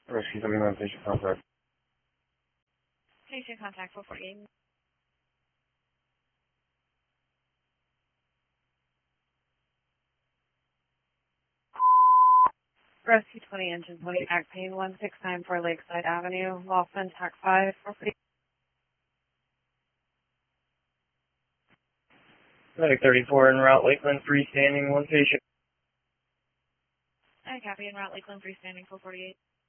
Rescue 39, patient contact. Patient contact 448. Rescue 20 engine 20 Actane 1694 Lakeside Avenue, Laughlin, TAC 5 448. Medic 34 en route, Lakeland, freestanding, one patient. I copy en route Lakeland freestanding 448.